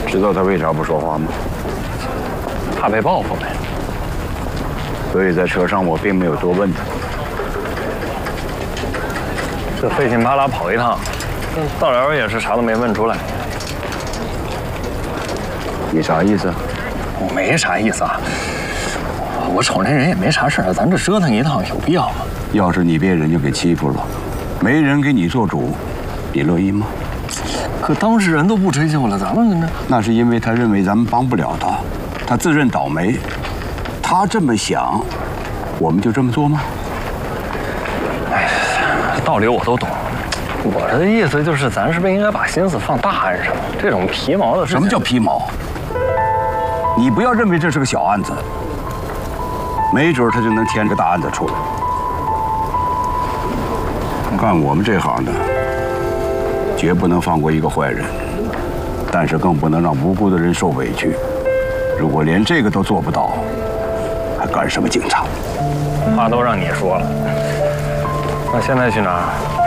知道他为啥不说话吗？ 怕被报复呗。 所以在车上我并没有多问他。 这费劲巴拉跑一趟，到了也是啥都没问出来。 你啥意思？ 我没啥意思啊。我瞅那人也没啥事儿，咱这折腾一趟有必要吗？ 要是你被人家给欺负了，没人给你做主，你乐意吗？ 可当事人都不追究了，咱们跟着…… 那是因为他认为咱们帮不了他，他自认倒霉。他这么想，我们就这么做吗？ 哎，道理我都懂。我的意思就是，咱是不是应该把心思放大案上？这种皮毛的事…… 什么叫皮毛？你不要认为这是个小案子，没准他就能添个大案子出来。干我们这行的，绝不能放过一个坏人，但是更不能让无辜的人受委屈。如果连这个都做不到，还干什么警察？ 话都让你说了，那现在去哪儿？